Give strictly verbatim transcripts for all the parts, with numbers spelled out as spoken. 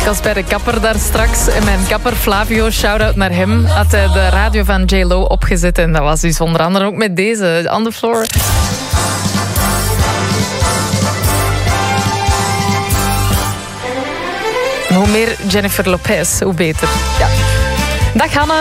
was bij de kapper daar straks. En mijn kapper Flavio, shout-out naar hem, had hij de radio van J Lo opgezet. En dat was dus onder andere ook met deze, On The Floor. Hoe meer Jennifer Lopez, hoe beter. Ja. Dag Hanne.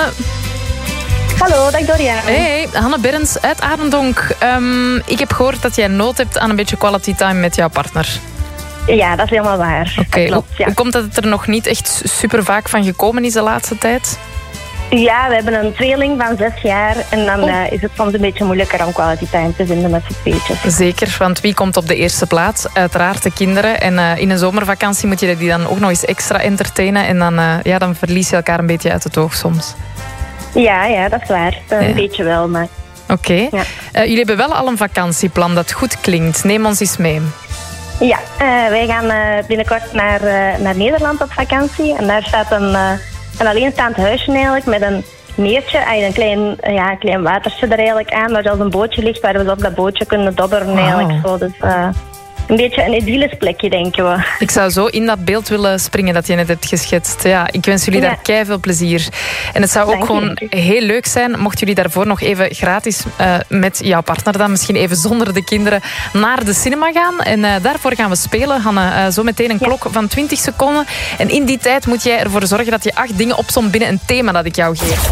Hallo, dag Dorian. Hey, Hanne Berends uit Arendonk. Um, ik heb gehoord dat jij nood hebt aan een beetje quality time met jouw partner. Ja, dat is helemaal waar. Oké, okay. Klopt, ja. Hoe komt dat het er nog niet echt super vaak van gekomen is de laatste tijd? Ja, we hebben een tweeling van zes jaar en dan oh. uh, is het soms een beetje moeilijker om quality time te vinden met z'n tweetjes. Zeker, want wie komt op de eerste plaats? Uiteraard de kinderen. En uh, in een zomervakantie moet je die dan ook nog eens extra entertainen en dan, uh, ja, dan verlies je elkaar een beetje uit het oog soms. Ja, ja, dat is waar. Dat een ja. beetje wel, maar... Oké. Okay. Ja. Uh, jullie hebben wel al een vakantieplan dat goed klinkt. Neem ons eens mee. Ja, uh, wij gaan uh, binnenkort naar, uh, naar Nederland op vakantie. En daar staat een, uh, een alleenstaand huisje eigenlijk met een meertje. Een klein, ja, een klein watertje er eigenlijk aan, waar zelfs een bootje ligt waar we op dat bootje kunnen dobberen. Wow. Eigenlijk zo. Dus, uh, een beetje een idyllisch plekje, denken we. Ik zou zo in dat beeld willen springen dat je net hebt geschetst. Ja, ik wens jullie ja. daar keiveel plezier. En het zou ook Dank gewoon je. heel leuk zijn mochten jullie daarvoor nog even gratis uh, met jouw partner dan, misschien even zonder de kinderen, naar de cinema gaan. En uh, daarvoor gaan we spelen, Hanne. Uh, zo meteen een ja. klok van twintig seconden. En in die tijd moet jij ervoor zorgen dat je acht dingen opsomt binnen een thema dat ik jou geef.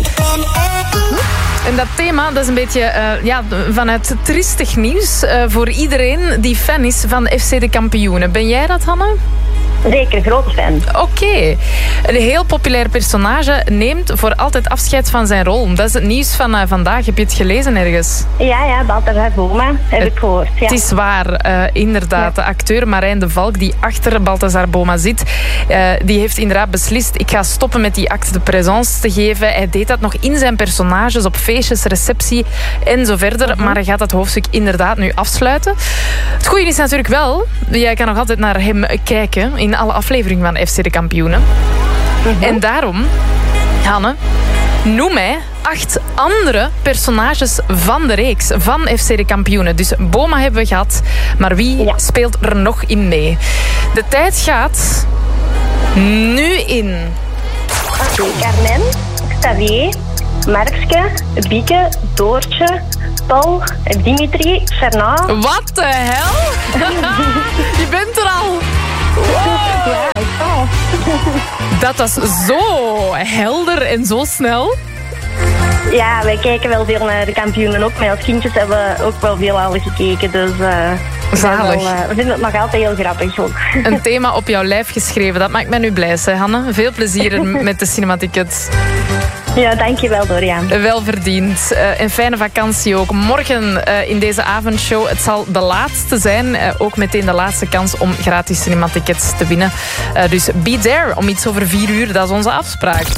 En dat thema, dat is een beetje uh, ja, vanuit triestig nieuws uh, voor iedereen die fan is van F C de Kampioenen. Ben jij dat, Hanne? Zeker, grote fan. Oké. Okay. Een heel populair personage neemt voor altijd afscheid van zijn rol. Dat is het nieuws van uh, vandaag. Heb je het gelezen ergens? Ja, ja, Balthazar Boma heb het, ik gehoord. Ja. Het is waar, uh, inderdaad. Ja. De acteur Marijn de Valk, die achter Balthazar Boma zit, uh, die heeft inderdaad beslist, ik ga stoppen met die acte de présence te geven. Hij deed dat nog in zijn personages, op feestjes, receptie en zo verder. Uh-huh. Maar hij gaat dat hoofdstuk inderdaad nu afsluiten. Het goede is natuurlijk wel, jij kan nog altijd naar hem kijken in alle afleveringen van F C de Kampioenen. Uh-huh. En daarom, Hanne, noem mij acht andere personages van de reeks, van F C de Kampioenen. Dus Boma hebben we gehad, maar wie ja. speelt er nog in mee? De tijd gaat nu in. Oké, okay, Carmen, Xavier, Markske, Bieke, Doortje, Paul, Dimitri, Fernand. Wat de hel? Je bent er al. Wow. Dat was zo helder en zo snel. Ja, wij kijken wel veel naar de Kampioenen ook. Maar als kindjes hebben we ook wel veel al gekeken. Dus uh, zalig. We, wel, uh, we vinden het nog altijd heel grappig ook. Een thema op jouw lijf geschreven. Dat maakt mij nu blij, hè, Hanne. Veel plezier met de Cinematickets. Ja, dankjewel Dorian. Wel verdiend. Uh, een fijne vakantie ook. Morgen uh, in deze avondshow. Het zal de laatste zijn. Uh, ook meteen de laatste kans om gratis cinematickets te winnen. Uh, dus be there om iets over vier uur. Dat is onze afspraak.